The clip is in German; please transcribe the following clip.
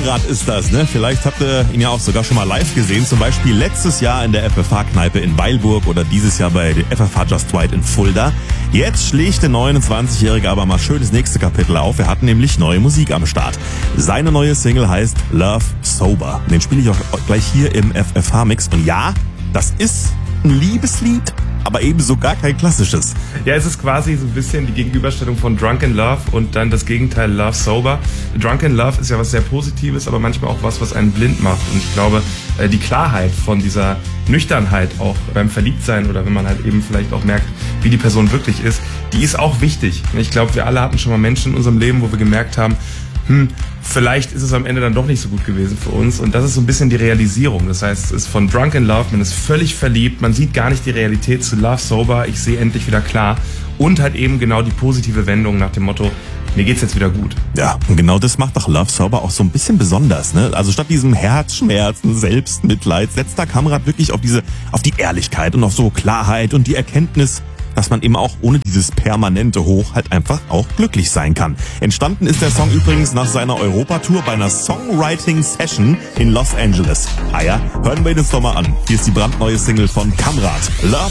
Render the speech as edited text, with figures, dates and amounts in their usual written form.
Kamrat ist das, ne? Vielleicht habt ihr ihn ja auch sogar schon mal live gesehen, zum Beispiel letztes Jahr in der FFH-Kneipe in Weilburg oder dieses Jahr bei der FFH Just Right in Fulda. Jetzt schlägt der 29-Jährige aber mal schön das nächste Kapitel auf. Er hat nämlich neue Musik am Start. Seine neue Single heißt Love Sober. Den spiele ich auch gleich hier im FFH-Mix. Und ja, das ist ein Liebeslied, aber ebenso gar kein klassisches. Ja, es ist quasi so ein bisschen die Gegenüberstellung von Drunk in Love und dann das Gegenteil Love Sober. Drunk in Love ist ja was sehr Positives, aber manchmal auch was einen blind macht. Und ich glaube, die Klarheit von dieser Nüchternheit auch beim Verliebtsein oder wenn man halt eben vielleicht auch merkt, wie die Person wirklich ist, die ist auch wichtig. Ich glaube, wir alle hatten schon mal Menschen in unserem Leben, wo wir gemerkt haben, vielleicht ist es am Ende dann doch nicht so gut gewesen für uns. Und das ist so ein bisschen die Realisierung. Das heißt, es ist von Drunk in Love, man ist völlig verliebt, man sieht gar nicht die Realität, zu Love Sober, ich sehe endlich wieder klar. Und halt eben genau die positive Wendung nach dem Motto, mir geht's jetzt wieder gut. Ja, und genau das macht doch Love Sober auch so ein bisschen besonders, ne? Also statt diesem Herzschmerzen, Selbstmitleid, setzt der Kamrat wirklich auf die Ehrlichkeit und auf so Klarheit und die Erkenntnis, dass man eben auch ohne dieses permanente Hoch halt einfach auch glücklich sein kann. Entstanden ist der Song übrigens nach seiner Europatour bei einer Songwriting-Session in Los Angeles. Ah ja, hören wir ihn uns doch mal an. Hier ist die brandneue Single von Kamrat, Love